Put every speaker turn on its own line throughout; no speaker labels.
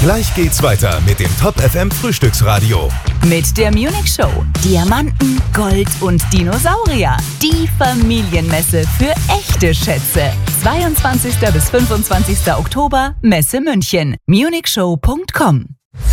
Gleich geht's weiter mit dem Top FM Frühstücksradio.
Mit der Munich Show. Diamanten, Gold und Dinosaurier. Die Familienmesse für echte Schätze. 22. bis 25. Oktober, Messe München. munichshow.com.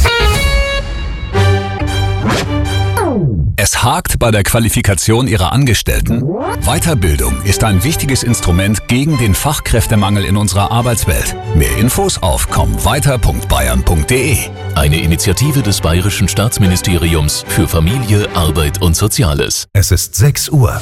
Es hakt bei der Qualifikation Ihrer Angestellten. Weiterbildung ist ein wichtiges Instrument gegen den Fachkräftemangel in unserer Arbeitswelt. Mehr Infos auf kommweiter.bayern.de.
Eine Initiative des Bayerischen Staatsministeriums für Familie, Arbeit und Soziales.
Es ist 6 Uhr.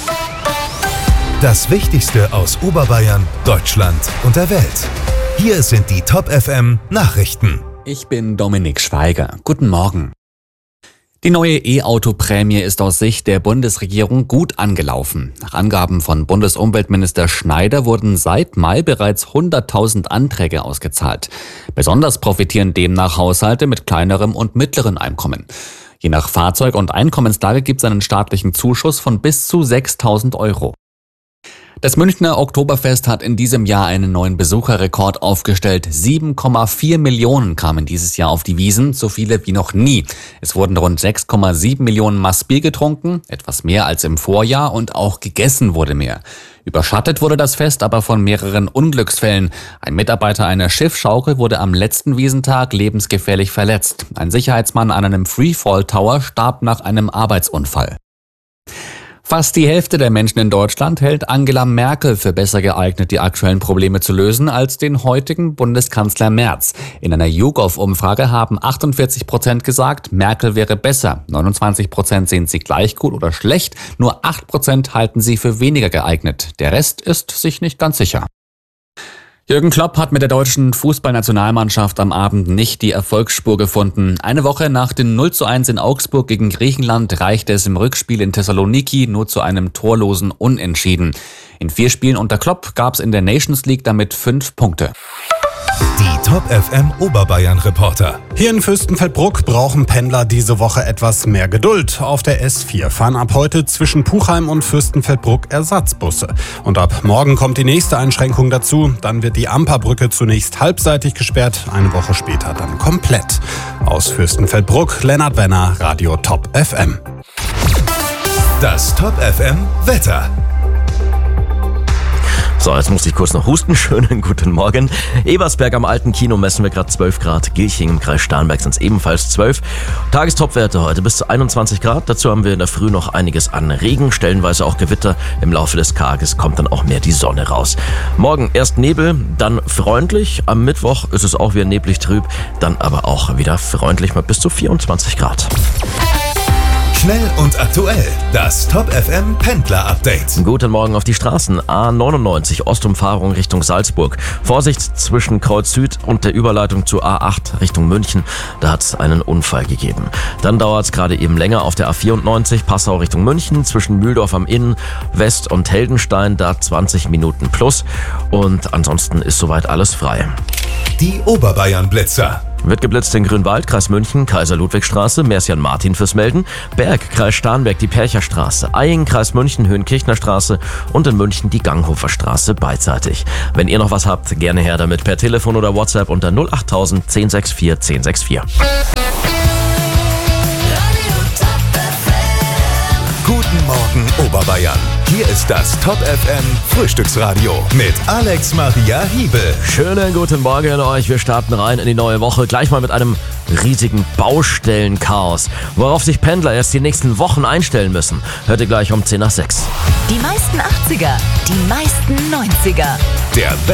Das Wichtigste aus Oberbayern, Deutschland und der Welt. Hier sind die Top FM Nachrichten.
Ich bin Dominik Schweiger. Guten Morgen. Die neue E-Auto-Prämie ist aus Sicht der Bundesregierung gut angelaufen. Nach Angaben von Bundesumweltminister Schneider wurden seit Mai bereits 100.000 Anträge ausgezahlt. Besonders profitieren demnach Haushalte mit kleinerem und mittleren Einkommen. Je nach Fahrzeug- und Einkommenslage gibt es einen staatlichen Zuschuss von bis zu 6.000 Euro. Das Münchner Oktoberfest hat in diesem Jahr einen neuen Besucherrekord aufgestellt. 7,4 Millionen kamen dieses Jahr auf die Wiesn, so viele wie noch nie. Es wurden rund 6,7 Millionen Maß Bier getrunken, etwas mehr als im Vorjahr, und auch gegessen wurde mehr. Überschattet wurde das Fest aber von mehreren Unglücksfällen. Ein Mitarbeiter einer Schiffschaukel wurde am letzten Wiesentag lebensgefährlich verletzt. Ein Sicherheitsmann an einem Freefall Tower starb nach einem Arbeitsunfall. Fast die Hälfte der Menschen in Deutschland hält Angela Merkel für besser geeignet, die aktuellen Probleme zu lösen, als den heutigen Bundeskanzler Merz. In einer YouGov-Umfrage haben 48% gesagt, Merkel wäre besser. 29% sehen sie gleich gut oder schlecht. Nur 8% halten sie für weniger geeignet. Der Rest ist sich nicht ganz sicher. Jürgen Klopp hat mit der deutschen Fußballnationalmannschaft am Abend nicht die Erfolgsspur gefunden. Eine Woche nach dem 0:1 in Augsburg gegen Griechenland reichte es im Rückspiel in Thessaloniki nur zu einem torlosen Unentschieden. In 4 Spielen unter Klopp gab es in der Nations League damit 5 Punkte.
Die Top FM Oberbayern Reporter.
Hier in Fürstenfeldbruck brauchen Pendler diese Woche etwas mehr Geduld. Auf der S4 fahren ab heute zwischen Puchheim und Fürstenfeldbruck Ersatzbusse. Und ab morgen kommt die nächste Einschränkung dazu. Dann wird die Amperbrücke zunächst halbseitig gesperrt, eine Woche später dann komplett. Aus Fürstenfeldbruck, Lennart Wenner, Radio Top FM.
Das Top FM Wetter.
So, jetzt muss ich kurz noch husten. Schönen guten Morgen. Ebersberg am Alten Kino messen wir gerade 12 Grad. Gilching im Kreis Starnberg sind es ebenfalls 12. Tagestopwerte heute bis zu 21 Grad. Dazu haben wir in der Früh noch einiges an Regen, stellenweise auch Gewitter. Im Laufe des Tages kommt dann auch mehr die Sonne raus. Morgen erst Nebel, dann freundlich. Am Mittwoch ist es auch wieder neblig trüb, dann aber auch wieder freundlich mit bis zu 24 Grad.
Schnell und aktuell. Das Top FM Pendler Update.
Guten Morgen auf die Straßen. A99 Ostumfahrung Richtung Salzburg. Vorsicht zwischen Kreuz Süd und der Überleitung zur A8 Richtung München. Da hat es einen Unfall gegeben. Dann dauert es gerade eben länger auf der A94 Passau Richtung München. Zwischen Mühldorf am Inn, West und Heldenstein. Da 20 Minuten plus. Und ansonsten ist soweit alles frei.
Die Oberbayern Blitzer.
Wird geblitzt in Grünwald, Kreis München, Kaiser-Ludwig-Straße, Mercian-Martin fürs Melden, Berg, Kreis Starnberg, die Percherstraße, Eying, Kreis München, Höhenkirchner-Straße und in München die Ganghofer-Straße beidseitig. Wenn ihr noch was habt, gerne her damit per Telefon oder WhatsApp unter 08000 1064 1064.
Guten Morgen Oberbayern. Hier ist das Top FM Frühstücksradio mit Alex Maria Hiebel.
Schönen guten Morgen an euch. Wir starten rein in die neue Woche. Gleich mal mit einem riesigen Baustellenchaos, worauf sich Pendler erst die nächsten Wochen einstellen müssen. Hört ihr gleich um 10 nach 6.
Die meisten 80er, die meisten 90er.
Der